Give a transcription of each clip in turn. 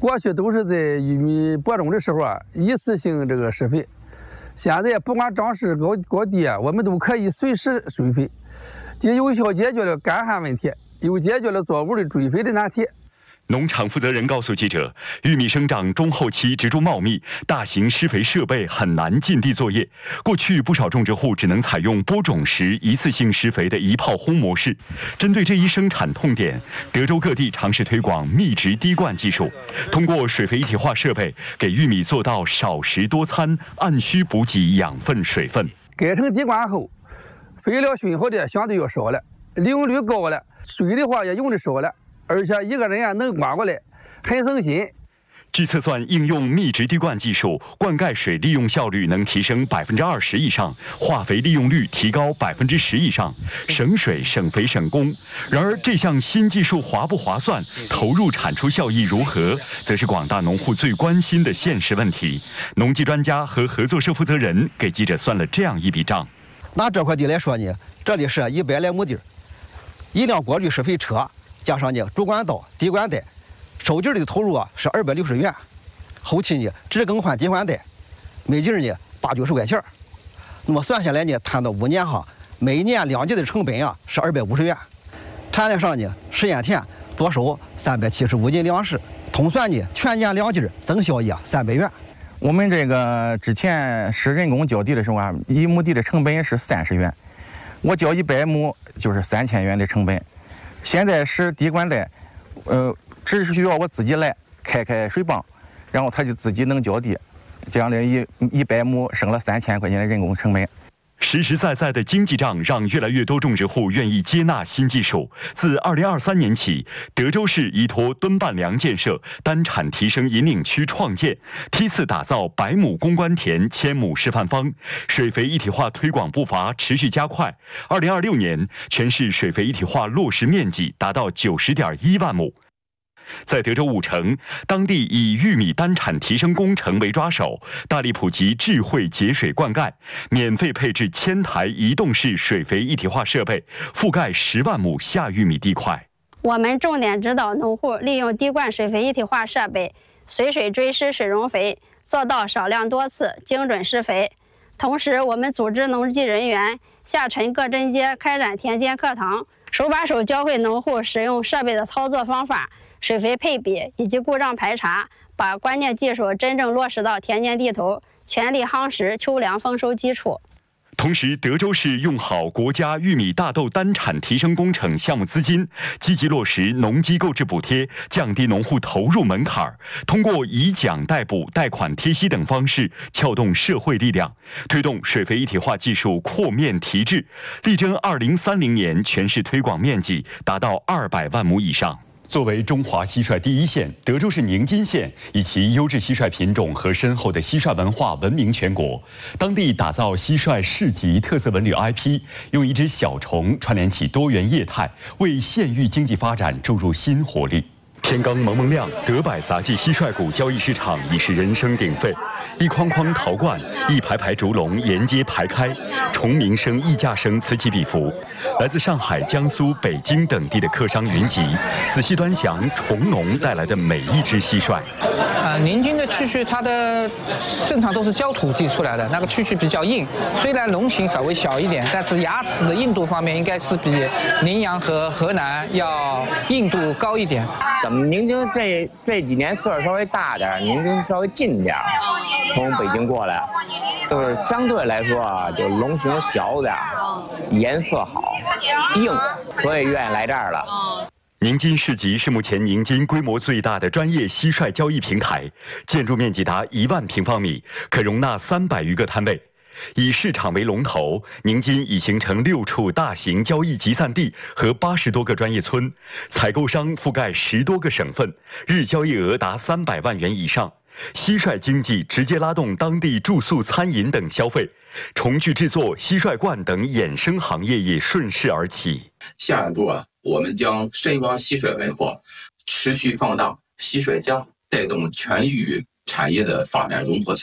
过去都是在玉米播种的时候啊，一次性这个施肥。现在不管长势高低啊，我们都可以随时水肥，既有效解决了干旱问题，又解决了作物的追肥的难题。 农场负责人告诉记者，玉米生长中后期植株茂密，大型施肥设备很难进地作业。过去不少种植户只能采用播种时一次性施肥的一炮轰模式。针对这一生产痛点，德州各地尝试推广密植滴灌技术，通过水肥一体化设备，给玉米做到少食多餐，按需补给养分水分。 改成滴灌后，肥料讯号的相对要少了，利用率高了，水的话也用的少了。而且一个人啊能灌过来，很省心。 据测算，应用密植滴灌技术，灌溉水利用效率能提升20%以上，化肥利用率提高10%以上，省水、省肥、省工。然而，这项新技术划不划算，投入产出效益如何，则是广大农户最关心的现实问题。农技专家和合作社负责人给记者算了这样一笔账： 拿这块地来说呢，这里是100来亩地，一辆过滤施肥车。加上呢主管道、滴灌带，收集的投入啊是260元，后期呢只更换滴灌带，每季呢80-90块钱。那么算下来呢，摊到5年哈，每年2季的成本啊是250元。产量上呢，实验田多收375斤粮食，通算呢全年2季总效益啊300元。 我们这个之前是人工浇地的时候啊，1亩地的成本是30元，我浇100亩就是3000元的成本。现在是滴灌带，只需要我自己来开水泵，然后它就自己能浇地，这样的100亩省了3000块钱的人工成本。 实实在在的经济账让越来越多种植户愿意接纳新技术。自2023年起，德州市依托敦半良建设单产提升引领区创建，梯次打造100亩公关田、1000亩示范方，水肥一体化推广步伐持续加快。2026年，全市水肥一体化落实面积达到90.1万亩。在德州5城，当地以玉米单产提升工程为抓手，大力普及智慧节水灌溉，免费配置1000台移动式水肥一体化设备，覆盖10万亩下玉米地块。 我们重点指导农户利用滴灌水肥一体化设备，随水追施水溶肥，做到少量多次、精准施肥。同时，我们组织农技人员下沉各针阶开展田间课堂，手把手教会农户使用设备的操作方法、水肥配比以及故障排查，把关键技术真正落实到田间地头，全力夯实秋粮丰收基础。 同时，德州市用好国家玉米大豆单产提升工程项目资金，积极落实农机购置补贴，降低农户投入门槛，通过以奖代补、贷款贴息等方式撬动社会力量，推动水肥一体化技术扩面提质，力争2030年全市推广面积达到200万亩以上。作为中华蟋蟀第一县，德州市宁津县以其优质蟋蟀品种和深厚的蟋蟀文化闻名全国。当地打造蟋蟀市级特色文旅 IP， 用一只小虫串联起多元业态，为县域经济发展注入新活力。天刚蒙蒙亮，德百杂技蟋蟀谷交易市场已是人声鼎沸，一筐筐陶罐，一排排竹笼沿街排开，虫鸣声、议价声此起彼伏。来自上海、江苏、北京等地的客商云集，仔细端详虫农带来的每一只蟋蟀。 宁津的蛐蛐它的正常都是焦土地出来的，那个蛐蛐比较硬，虽然笼型稍微小一点，但是牙齿的硬度方面应该是比宁阳和河南要硬度高一点。 咱们宁津这几年岁数稍微大点，宁津稍微近点，从北京过来，就是相对来说啊，就笼型小点，颜色好，硬，所以愿意来这儿了。 宁津市集是目前宁津规模最大的专业蟋蟀交易平台，建筑面积达1万平方米，可容纳300余个摊位。以市场为龙头，宁津已形成6处大型交易集散地和80多个专业村，采购商覆盖10多个省份，日交易额达300万元以上。蟋蟀经济直接拉动当地住宿、餐饮等消费，虫具制作、蟋蟀罐等衍生行业也顺势而起。 下一步我们将深挖蟋蟀文化，持续放大蟋蟀家，带动全域产业的发展融合效应。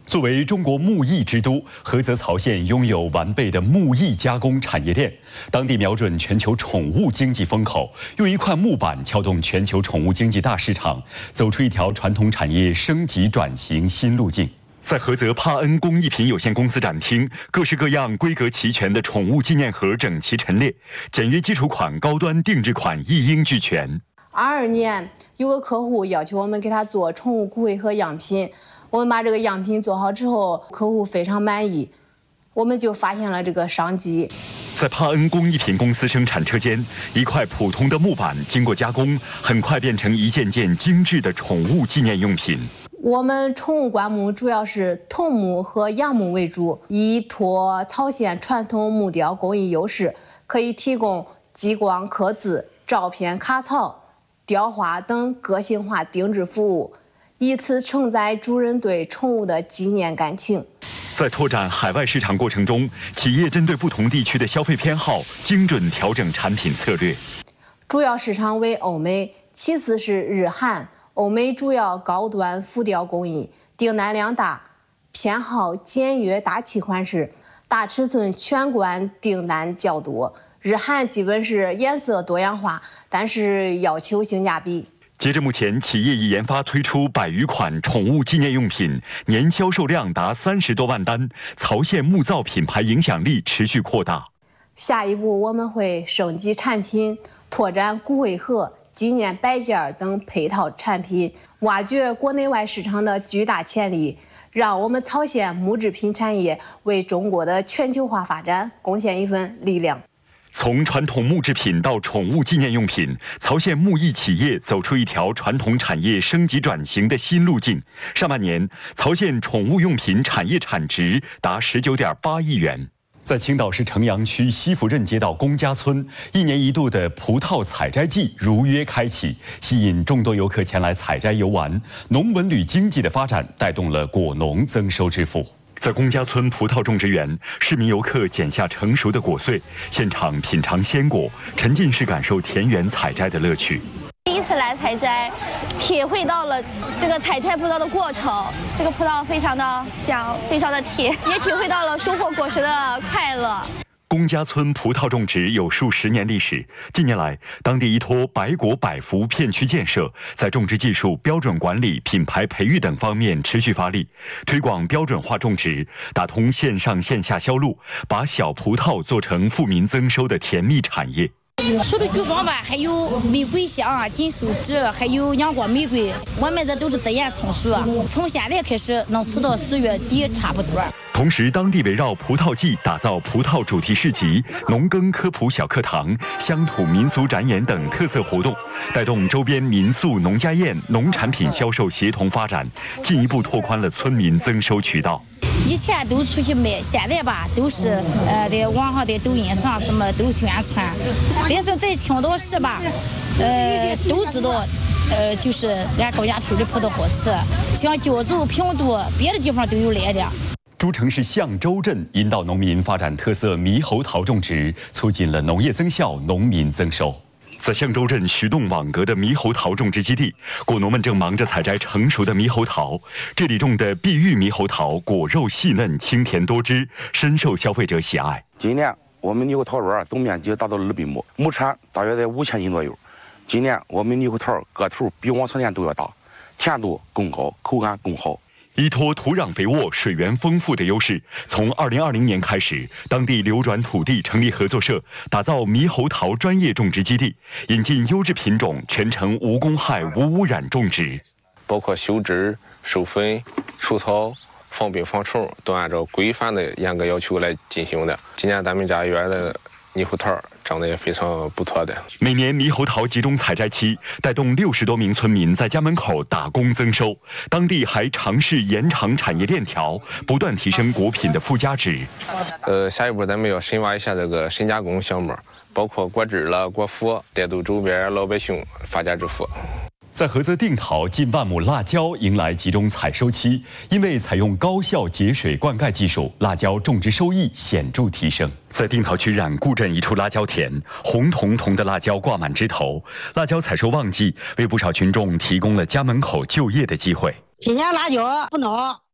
作为中国木艺之都，菏泽曹县拥有完备的木艺加工产业链。当地瞄准全球宠物经济风口，用一块木板撬动全球宠物经济大市场，走出一条传统产业升级转型新路径。在菏泽帕恩工艺品有限公司展厅，各式各样、规格齐全的宠物纪念盒整齐陈列，简约基础款、高端定制款一应俱全。 22年，有个客户要求我们给他做宠物骨灰盒样品。我们把这个样品做好之后，客户非常满意，我们就发现了这个商机。 在帕恩工艺品公司生产车间，一块普通的木板经过加工，很快变成一件件精致的宠物纪念用品。 我们宠物棺木主要是桐木和杨木为主，依托曹县传统木雕工艺优势，可以提供激光刻字、照片卡槽、雕花等个性化定制服务，以此承载主人对宠物的纪念感情。 在拓展海外市场过程中，企业针对不同地区的消费偏好，精准调整产品策略。 主要市场为欧美，其次是日韩。欧美主要高端浮雕工艺，订单量大，偏好简约大气款式，大尺寸全馆订单较多。日韩基本是颜色多样化，但是要求性价比。 截至目前，企业已研发推出100余款宠物纪念用品，年销售量达30多万单，曹县木造品牌影响力持续扩大。 下一步我们会升级产品，拓展骨灰盒、纪念摆件等配套产品，挖掘国内外市场的巨大潜力，让我们曹县木制品产业为中国的全球化发展贡献一份力量。 从传统木制品到宠物纪念用品，曹县木艺企业走出一条传统产业升级转型的新路径。上半年，曹县宠物用品产业产值达19.8亿元。在青岛市城阳区西府镇街道龚家村，1年1度的葡萄采摘季如约开启，吸引众多游客前来采摘游玩。农文旅经济的发展带动了果农增收致富。在龚家村葡萄种植园，市民游客剪下成熟的果穗，现场品尝鲜果，沉浸式感受田园采摘的乐趣。 第一次来采摘，体会到了这个采摘葡萄的过程。这个葡萄非常的香，非常的甜，也体会到了收获果实的快乐。 龚家村葡萄种植有数10年历史，近年来，当地依托百果百福片区建设，在种植技术、标准管理、品牌培育等方面持续发力，推广标准化种植，打通线上线下销路，把小葡萄做成富民增收的甜蜜产业。 除了菊花吧，还有玫瑰香啊、锦绣纸，还有阳光玫瑰，我们这都是自然成熟，从现在开始能吃到10月底差不多。 同时，当地围绕葡萄季打造葡萄主题市集、农耕科普小课堂、乡土民俗展演等特色活动，带动周边民宿、农家宴、农产品销售协同发展，进一步拓宽了村民增收渠道。 以前都出去卖，现在吧都是在网上、在抖音上什么都宣传。别说在青岛市吧，都知道。就是俺高家村的葡萄好吃，像胶州、平度，别的地方都有来的。 诸城市象洲镇引导农民发展特色猕猴桃种植，促进了农业增效、农民增收。在象洲镇徐洞网格的猕猴桃种植基地，果农们正忙着采摘成熟的猕猴桃。这里种的碧玉猕猴桃果肉细嫩、清甜多汁，深受消费者喜爱。 今年我们猕猴桃园总面积达到了200亩，亩产大约在5000斤左右。今年我们猕猴桃个头比往常年都要大，甜度更高，口感更好。 依托土壤肥沃、水源丰富的优势，从2020年开始，当地流转土地成立合作社，打造猕猴桃专业种植基地，引进优质品种，全程无公害、无污染种植。 包括修枝、授粉、除草、防病防虫，都按照规范的严格要求来进行的。今年咱们家园的猕猴桃长得也非常不错的。 每年猕猴桃集中采摘期，带动60多名村民在家门口打工增收。当地还尝试延长产业链条，不断提升果品的附加值。 下一步咱们要深挖一下这个深加工项目，包括果汁了、果脯，带动周边老百姓发家致富。 在菏泽定陶，近万亩辣椒迎来集中采收期，因为采用高效节水灌溉技术，辣椒种植收益显著提升。在定陶区冉固镇一处辣椒田，红彤彤的辣椒挂满枝头。辣椒采收旺季，为不少群众提供了家门口就业的机会。 今年辣椒不孬，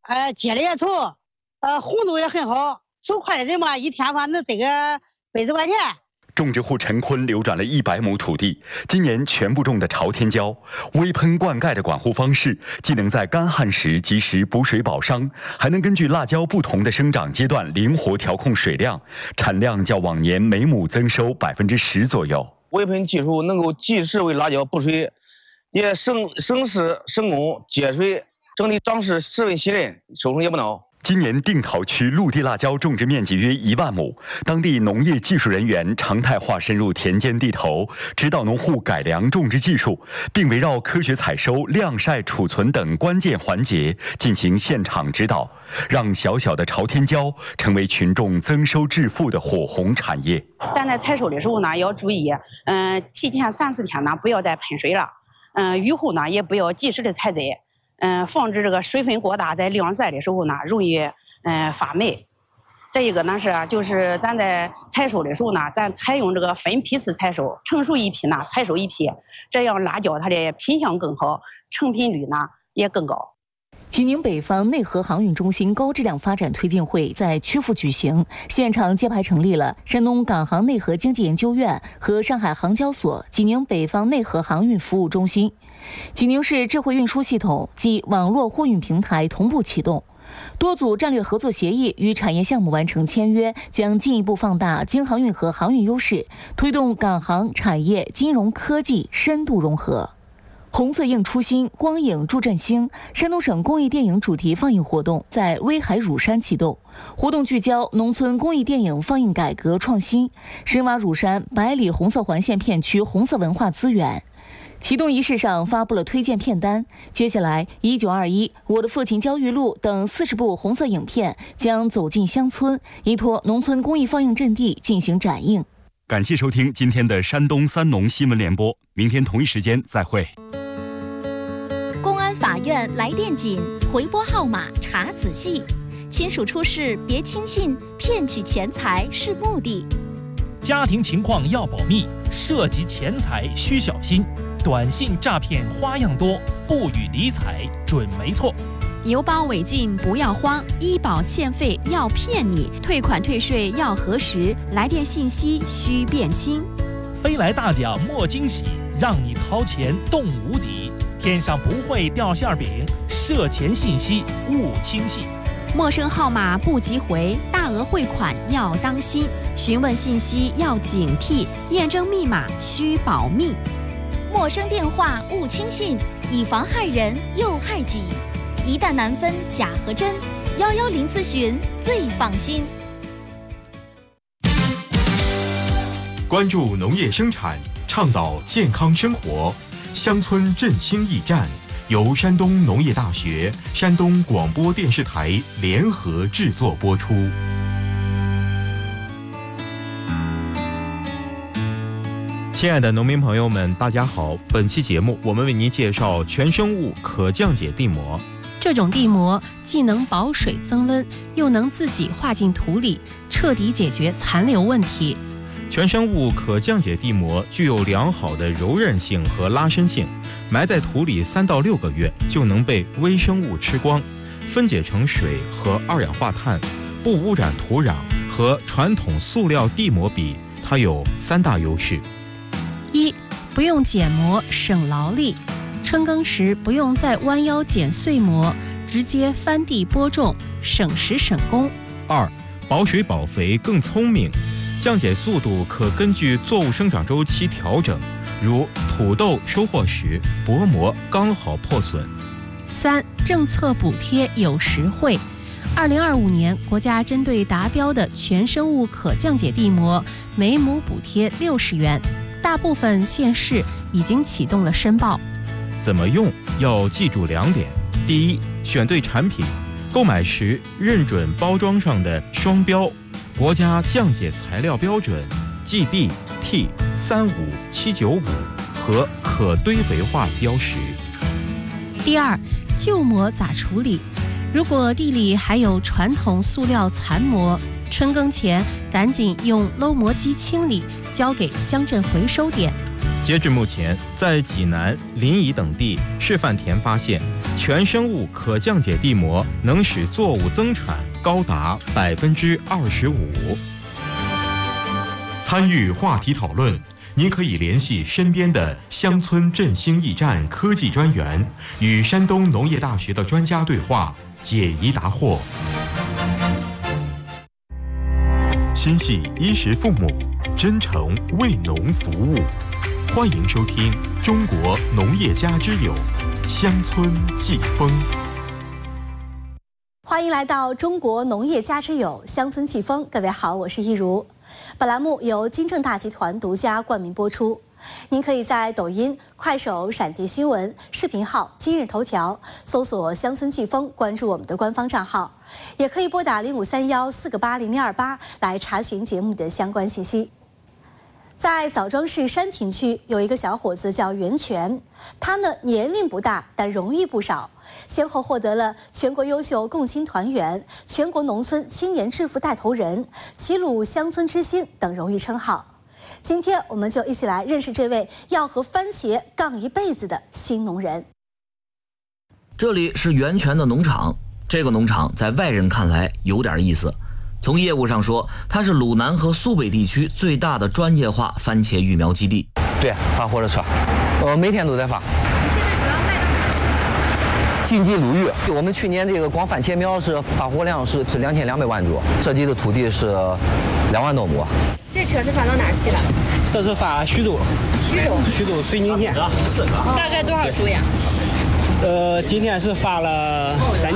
结的也粗，红度也很好，手快的人嘛，一天反正这个80块钱。 种植户陈坤流转了100亩土地，今年全部种的朝天椒。微喷灌溉的管护方式，既能在干旱时及时补水保墒，还能根据辣椒不同的生长阶段灵活调控水量，产量较往年每亩增收10%左右。 微喷技术能够及时为辣椒补水，也省时省工节水，整体长势十分细嫩，收成也不孬。 今年定陶区陆地辣椒种植面积约1万亩，当地农业技术人员常态化深入田间地头，指导农户改良种植技术，并围绕科学采收、晾晒、储存等关键环节进行现场指导，让小小的朝天椒成为群众增收致富的火红产业。 咱在采收的时候呢，要注意，提前3-4天呢，不要再喷水了，雨后呢，也不要及时的采摘。防止这个水分过大，在晾晒的时候呢，容易发霉。再一个呢就是咱在采收的时候呢，咱采用这个分批次采收，成熟一批呢采收一批，这样辣椒它的品相更好，成品率呢也更高。 济宁北方内河航运中心高质量发展推进会在曲阜举行，现场揭牌成立了山东港航内河经济研究院和上海航交所济宁北方内河航运服务中心。济宁市智慧运输系统及网络货运平台同步启动，多组战略合作协议与产业项目完成签约，将进一步放大京航运和航运优势，推动港航产业、金融科技深度融合。红色映初心，光影助振兴山东省公益电影主题放映活动在威海乳山启动，活动聚焦农村公益电影放映改革创新，深挖乳山百里红色环线片区红色文化资源。启动仪式上发布了推荐片单，接下来1921、我的父亲焦裕禄等40部红色影片将走进乡村，依托农村公益放映阵地进行展映。 感谢收听今天的山东三农新闻联播，明天同一时间再会。 公安法院来电紧，回拨号码查仔细，亲属出事别轻信，骗取钱财是目的。 家庭情况要保密，涉及钱财需小心。短信诈骗花样多，不予理睬准没错。 邮包违禁不要慌，医保欠费要骗你，退款退税要核实，来电信息需辨清。 飞来大奖莫惊喜，让你掏钱动无底，天上不会掉馅饼，涉钱信息勿轻信。 陌生号码不急回，大额汇款要当心，询问信息要警惕，验证密码需保密。 陌生电话勿轻信，以防害人又害己。一旦难分假和真，110咨询最放心。 关注农业生产，倡导健康生活，乡村振兴驿站由山东农业大学、山东广播电视台联合制作播出。亲爱的农民朋友们，大家好！本期节目我们为您介绍全生物可降解地膜。 这种地膜既能保水增温，又能自己化进土里，彻底解决残留问题。 全生物可降解地膜具有良好的柔韧性和拉伸性，埋在土里3到6个月就能被微生物吃光，分解成水和2氧化碳，不污染土壤。和传统塑料地膜比，它有3大优势。 1. 不用剪膜，省劳力。春耕时不用再弯腰剪碎膜，直接翻地播种，省时省工。 2. 保水保肥更聪明，降解速度可根据作物生长周期调整，如土豆收获时薄膜刚好破损。 3. 政策补贴有实惠。2025年，国家针对达标的全生物可降解地膜，每亩补贴60元。大部分县市已经启动了申报。 怎么用？要记住2点：第一，选对产品，购买时认准包装上的双标，国家降解材料标准 GB/T35795 和可堆肥化标识。 第二，旧膜咋处理？如果地里还有传统塑料残膜，春耕前赶紧用搂膜机清理，交给乡镇回收点。 截至目前，在济南、临沂等地示范田发现， 全生物可降解地膜能使作物增产高达25%。参与话题讨论，您可以联系身边的乡村振兴驿站科技专员，与山东农业大学的专家对话，解疑答惑。心系衣食父母，真诚为农服务。欢迎收听《中国农业家之友》乡村季风。 欢迎来到中国农业家之友乡村季风。各位好，我是一如。本栏目由金正大集团独家冠名播出。您可以在抖音、快手、闪电新闻、视频号、今日头条搜索“乡村季风”，关注我们的官方账号，也可以拨打0531480028来查询节目的相关信息。在枣庄市山亭区有一个小伙子叫袁全，他呢年龄不大，但荣誉不少，先后获得了全国优秀共青团员、全国农村青年致富带头人、齐鲁乡村之星等荣誉称号。今天我们就一起来认识这位要和番茄杠一辈子的新农人。 这里是袁全的农场，这个农场在外人看来有点意思。从业务上说，它是鲁南和苏北地区最大的专业化番茄育苗基地。 对，发货的车，每天都在发。晋冀鲁豫，我们去年这个光番茄苗是发货量是2200万株，涉及的土地是2万多亩。 这车是发到哪儿去了？ 这是发徐州绥宁县。 大概多少株呀？ 今天是发了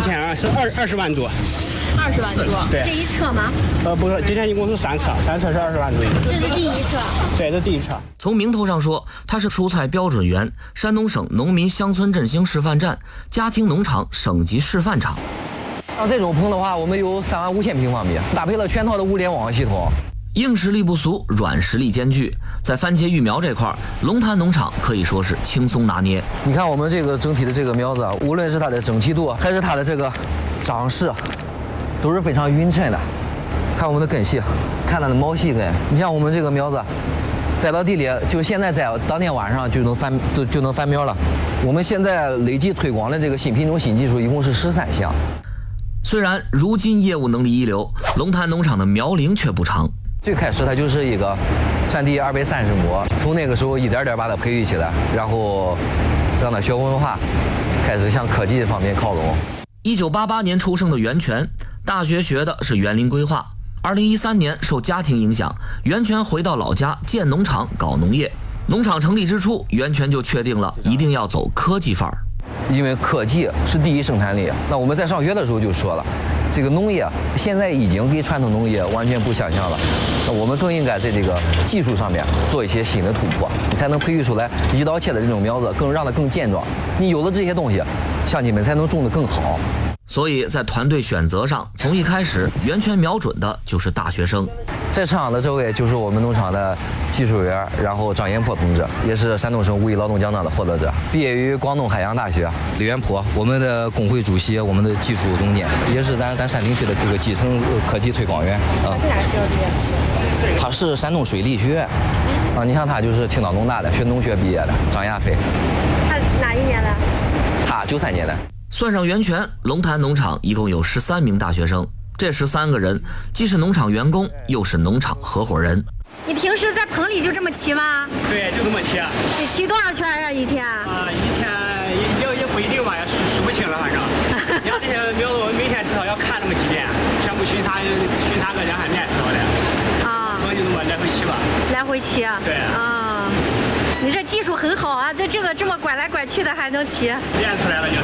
20万株。 20万株， 对， 这一车吗？ 不是，今天一共是3车，3车是20万株。 这是第一车。 对，这是第一车。 从名头上说，它是蔬菜标准园、山东省农民乡村振兴示范站、家庭农场省级示范场。 像这种棚的话，我们有35000平方米，搭配了全套的物联网系统。 硬实力不俗，软实力兼具。在番茄育苗这块，龙潭农场可以说是轻松拿捏。 你看我们这个整体的这个苗子，无论是它的整齐度，还是它的这个长势，都是非常匀称的。看我们的根系，看它的毛细根。你像我们这个苗子，栽到地里，就现在栽，当天晚上就能翻苗了。我们现在累计推广的这个新品种新技术一共是13项。 虽然如今业务能力一流，龙潭农场的苗龄却不长。 最开始它就是一个占地230亩，从那个时候一点点把它培育起来，然后让它学文化，开始向科技方面靠拢。 1988年出生的袁全，大学学的是园林规划。2013年受家庭影响，袁全回到老家建农场搞农业。农场成立之初，袁全就确定了一定要走科技范儿， 因为科技是第一生产力。那我们在上学的时候就说了，这个农业现在已经跟传统农业完全不相像了，那我们更应该在这个技术上面做一些新的突破，你才能培育出来一刀切的这种苗子，让它更健壮。你有了这些东西，乡亲们才能种得更好。 所以在团队选择上，从一开始袁全瞄准的就是大学生。 在场的这位就是我们农场的技术员，然后张延坡同志，也是山东省五一劳动奖章的获得者，毕业于广东海洋大学。李元坡，我们的工会主席，我们的技术总监，也是咱山亭区的这个基层科技推广员。 他是哪个学校毕业的？ 他是山东水利学院。你看他就是青岛农大的，学农学毕业的，张亚飞。 他哪一年的？ 他93年的。 算上袁全，龙潭农场一共有13名大学生。这13个人既是农场员工，又是农场合伙人。 你平时在棚里就这么骑吗？ 对，就这么骑。 你骑多少圈啊一天？ 一天也不一定吧，也数不清了，反正。你像这些苗子，我每天至少要看那么几遍，全部巡查个2-3遍之后的。可能就这么来回骑吧。 来回骑啊？ 对。 你这技术很好啊，在这个这么拐来拐去的还能骑。 练出来了就是。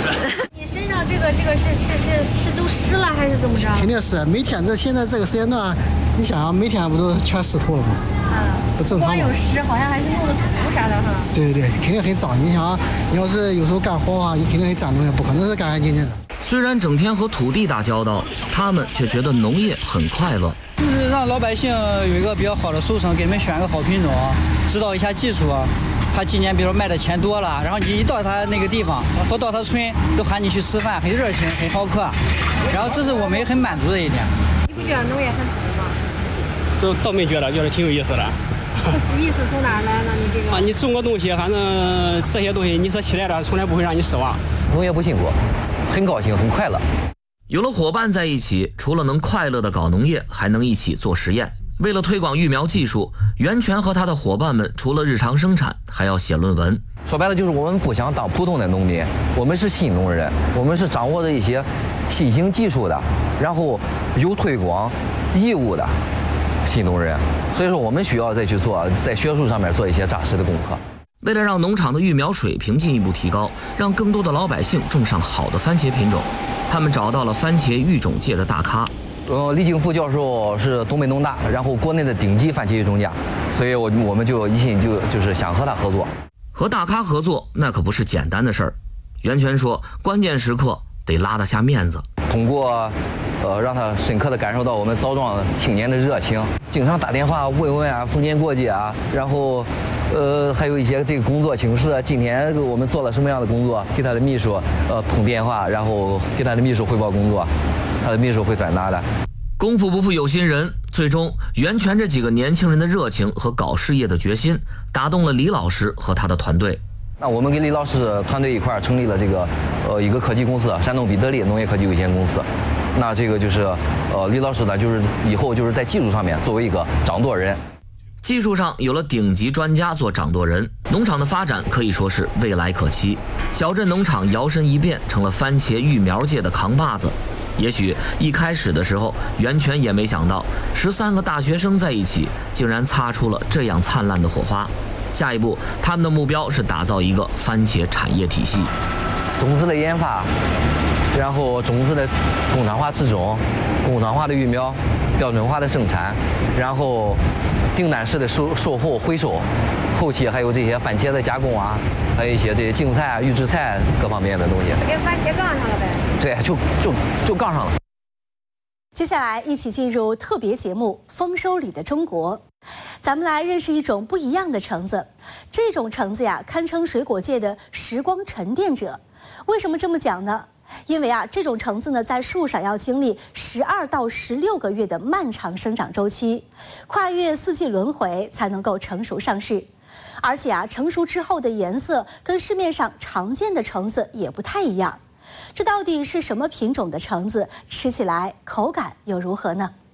你身上这个是都湿了还是怎么着？ 肯定是，每天现在这个时间段，你想想每天不都全湿透了吗？不正常吗？ 光有湿，好像还是弄的土啥的哈。 对，肯定很脏。你想，你要是有时候干活的话，你肯定很沾东西，不可能是干干净净的。 虽然整天和土地打交道，他们却觉得农业很快乐。 让老百姓有一个比较好的收成，给你们选个好品种，指导一下技术。他今年比如说卖的钱多了，然后你一到他那个地方或到他村，都喊你去吃饭，很热情，很好客。然后这是我们也很满足的一点。 你不觉得农业很苦吗？ 倒没觉得，觉得挺有意思的。 意思从哪儿来呢？你这个你种个东西，反正这些东西你所期待的从来不会让你失望。 农业不辛苦，很高兴，很快乐。 有了伙伴在一起，除了能快乐地搞农业，还能一起做实验。为了推广育苗技术，袁泉和他的伙伴们除了日常生产，还要写论文。 说白了就是我们不想当普通的农民，我们是新农人，我们是掌握着一些新型技术的，然后有推广义务的新农人。所以说我们需要再去做，在学术上面做一些扎实的功课。 为了让农场的育苗水平进一步提高，让更多的老百姓种上好的番茄品种，他们找到了番茄育种界的大咖。 李景福教授是东北农大，然后国内的顶级番茄育种家，所以我们就一心就是想和他合作。 和大咖合作那可不是简单的事儿。袁泉说，关键时刻得拉得下面子。 通过让他深刻地感受到我们枣庄青年的热情，经常打电话问问啊，逢年过节啊，然后还有一些这个工作请示，今天我们做了什么样的工作，给他的秘书通电话，然后给他的秘书汇报工作，他的秘书会转达的。 功夫不负有心人，最终袁泉这几个年轻人的热情和搞事业的决心，打动了李老师和他的团队。 那我们跟李老师团队一块儿成立了这个一个科技公司，山东彼得利农业科技有限公司。那这个就是李老师呢，就是以后就是在技术上面作为一个掌舵人。 技术上有了顶级专家做掌舵人，农场的发展可以说是未来可期。小镇农场摇身一变成了番茄育苗界的扛把子。也许一开始的时候，袁泉也没想到13个大学生在一起，竟然擦出了这样灿烂的火花。下一步，他们的目标是打造一个番茄产业体系， 种子的研发，然后种子的工厂化制种，工厂化的育苗，标准化的生产，然后订单式的售后回收，后期还有这些番茄的加工啊，还有一些这些净菜、预制菜各方面的东西。 跟番茄杠上了呗？ 对，就杠上了。 接下来一起进入特别节目《丰收里的中国》，咱们来认识一种不一样的橙子。这种橙子呀，堪称水果界的时光沉淀者。为什么这么讲呢？因为这种橙子呢，在树上要经历12到16个月的漫长生长周期，跨越4季轮回才能够成熟上市。而且成熟之后的颜色跟市面上常见的橙子也不太一样。这到底是什么品种的橙子？吃起来口感又如何呢？